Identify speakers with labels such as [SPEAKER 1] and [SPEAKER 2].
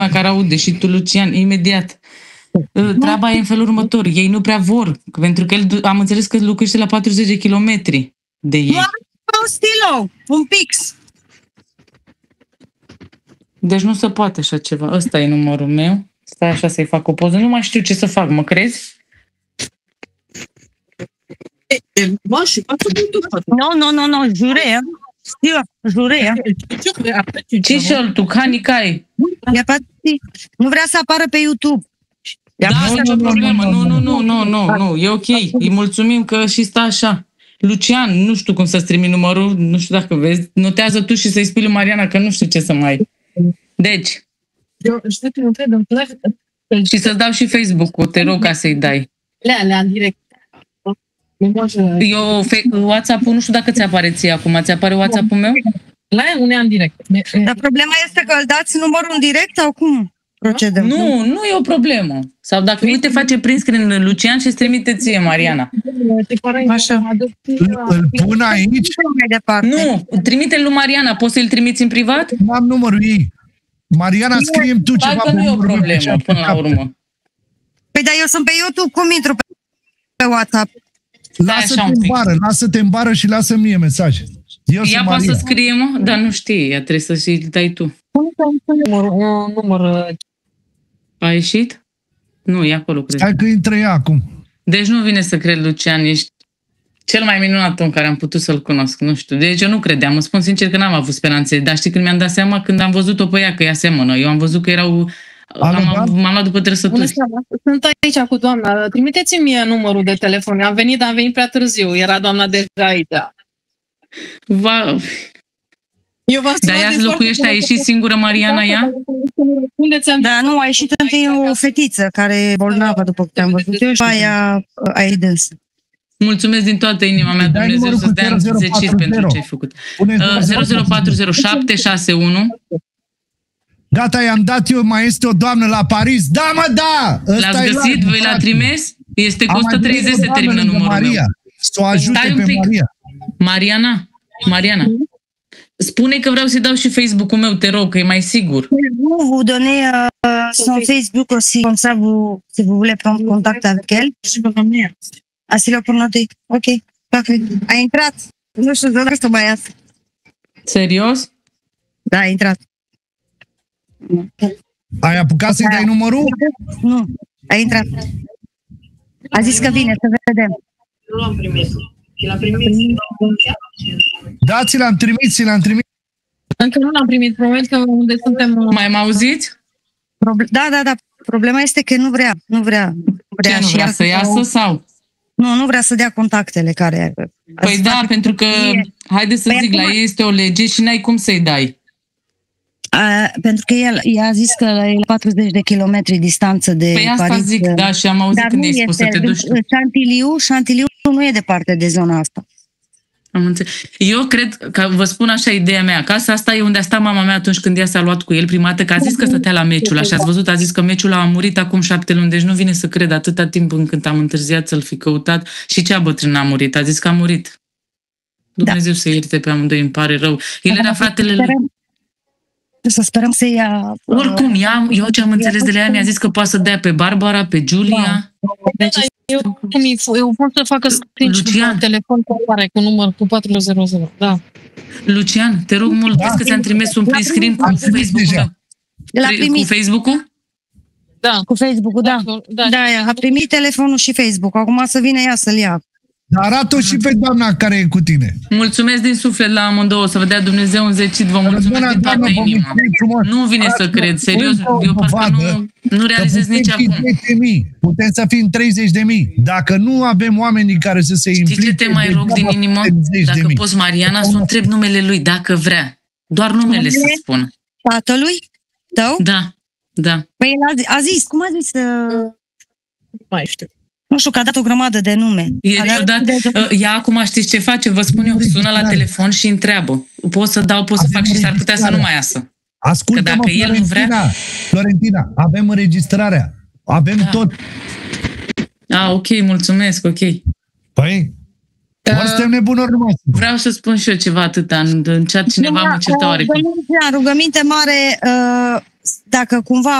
[SPEAKER 1] care aude și tu, Lucian, imediat. Treaba e în felul următor. Ei nu prea vor, pentru că am înțeles că locuiește la 40 de kilometri de ei.
[SPEAKER 2] Nu, stilo, un pix.
[SPEAKER 1] Deci nu se poate așa ceva. Ăsta e numărul meu. Stai așa să-i fac o poză. Nu mai știu ce să fac, mă crezi?
[SPEAKER 2] Nu, jure. Jure.
[SPEAKER 1] Ce și tu, Canicai?
[SPEAKER 2] Nu vrea să apară pe YouTube.
[SPEAKER 1] Da, nicio problemă. Nu, e ok. Îi mulțumim că și stă așa. Lucian, nu știu cum să-ți trimit numărul, nu știu dacă vezi. Notează tu și să-i spui lui Mariana că nu știu ce să mai... Deci. Și să-ți dau și Facebook-ul, te rog ca să-i dai.
[SPEAKER 3] Le-am direct.
[SPEAKER 1] Eu, WhatsApp-ul, nu știu dacă ți apare ție acum. Ți apare WhatsApp-ul meu?
[SPEAKER 3] La unde am direct.
[SPEAKER 2] Dar problema este că îl dați numărul în direct sau cum procedăm?
[SPEAKER 1] Nu e o problemă. Sau dacă nu te face prins în Lucian și îți trimite ție, Mariana.
[SPEAKER 2] Așa.
[SPEAKER 4] Îl pun aici?
[SPEAKER 1] Nu, trimite-l lui Mariana. Poți să-l trimiți în privat?
[SPEAKER 4] Nu am numărul ei. Mariana, scrie-mi tu ceva.
[SPEAKER 1] Dacă nu e o problemă, până la urmă.
[SPEAKER 2] Păi dar eu sunt pe YouTube, cum intru pe WhatsApp?
[SPEAKER 4] Lasă-te în bară și lasă mie mesaj.
[SPEAKER 1] Ea poate să scrie, mă? Dar nu știe, ea trebuie să și dai tu.
[SPEAKER 3] Număr.
[SPEAKER 1] A ieșit? Nu, e acolo, cred.
[SPEAKER 4] Stai că intră ea acum.
[SPEAKER 1] Deci nu vine să cred, Lucian, ești cel mai minunat om care am putut să-l cunosc, nu știu. Deci eu nu credeam, îmi spun sincer că n-am avut speranțe, dar știi când mi-am dat seama, când am văzut-o pe ea, că ea seamănă. Eu am văzut că erau... M-am luat după trăsături.
[SPEAKER 3] Sunt aici cu doamna. Trimiteți-mi mie numărul de telefon. Am venit prea târziu. Era doamna deja aici.
[SPEAKER 1] Dar ea locuiește, a ieșit singură Mariana ea?
[SPEAKER 2] Da, nu, a ieșit întâi o fetiță care e bolnavă după câte am văzut eu și aia a ei dânsă.
[SPEAKER 1] Mulțumesc din toată inima mea, Dumnezeu să-ți dea 10 pentru ce ai făcut. 0040761.
[SPEAKER 4] Gata, i-am dat eu, mai este o doamnă la Paris. Da, mă, da!
[SPEAKER 1] L-ați găsit? Voi l-a trimis? Este cu 130 se termină numărul meu.
[SPEAKER 4] Să o ajute pe Maria.
[SPEAKER 1] Mariana, spune că vreau să-i dau și Facebook-ul meu, te rog, că e mai sigur.
[SPEAKER 2] Vous donnez son Facebook aussi, comme ça, si vous voulez prendre contact avec elle. Asi l-a pornit. Ok, parfait. A intrat. Nu știu dacă să mai iasă.
[SPEAKER 1] Serios?
[SPEAKER 2] Da, a intrat.
[SPEAKER 4] Ai apucat să-i dai numărul?
[SPEAKER 2] Nu, a intrat. A zis că vine, să vedem.
[SPEAKER 3] Nu l-am primit. L-am primit.
[SPEAKER 4] Da, ți l-am trimis.
[SPEAKER 3] Încă nu l-am primit, probabil că unde suntem...
[SPEAKER 1] Mai m-auziți?
[SPEAKER 2] Da. Problema este că nu vrea.
[SPEAKER 1] Ce nu vrea, să iasă sau?
[SPEAKER 2] Nu vrea să dea contactele care...
[SPEAKER 1] Păi da, pentru că, haideți să zic, la ei este o lege și n-ai cum să-i dai.
[SPEAKER 2] Pentru că ea a zis că e la 40 de kilometri distanță de Paris.
[SPEAKER 1] Păi asta zic, da, și am auzit când i-ai spus să te duci.
[SPEAKER 2] Chantilly nu e departe de zona asta.
[SPEAKER 1] Am înțeles. Eu cred că, vă spun așa ideea mea, casa asta e unde a stat mama mea atunci când ea s-a luat cu el prima dată, că a zis că stătea la meciul, așa ați văzut, a zis că meciul a murit acum 7 luni, deci nu vine să cred atâta timp încât am întârziat să-l fi căutat. Și cea bătrână a murit, a zis că a murit. Dumnezeu să ierte pe amândoi, îmi pare rău. El era fratele lui.
[SPEAKER 2] Să sperăm să ia...
[SPEAKER 1] Oricum, eu ce am înțeles de la ea, mi-a zis că poate să dea pe Barbara, pe Giulia.
[SPEAKER 3] Eu pot să facă screen telefon cu număr cu 400. Da.
[SPEAKER 1] Lucian, te rog mult, vezi că ți-am trimis un print screen cu Facebook-ul. Cu Facebook-ul?
[SPEAKER 3] Da.
[SPEAKER 2] Cu Facebook-ul, da. Da, a primit telefonul și Facebook. Acum să vină ea să-l ia.
[SPEAKER 4] Arată-o și pe doamna care e cu tine.
[SPEAKER 1] Mulțumesc din suflet la amândouă, să vă dea Dumnezeu înzecit, vă mulțumesc din toată inima. Nu vine să cred, serios, eu parcă nu realizez nici acum.
[SPEAKER 4] Putem să fim 30.000. Dacă nu avem oamenii care să se implice...
[SPEAKER 1] Știi ce te mai rog din inimă? Dacă poți, Mariana, să întreb numele lui, dacă vrea. Doar numele să spun.
[SPEAKER 2] Tatălui tău?
[SPEAKER 1] Da.
[SPEAKER 2] Păi el a zis, cum a zis?
[SPEAKER 3] Mai știu.
[SPEAKER 2] Nu știu, că a dat o grămadă de nume.
[SPEAKER 1] Ea acum știți ce face? Vă spun eu, sună la telefon și întreabă. Pot să fac și s-ar putea să nu mai iasă.
[SPEAKER 4] Ascultă-mă, Florentina, avem înregistrarea. Avem tot.
[SPEAKER 1] Ok, mulțumesc, ok.
[SPEAKER 4] Păi, ori suntem nebuni, ori numai.
[SPEAKER 1] Vreau să spun și eu ceva atâta. În chat cineva mă certa oarecum.
[SPEAKER 2] Rugăminte mare, dacă cumva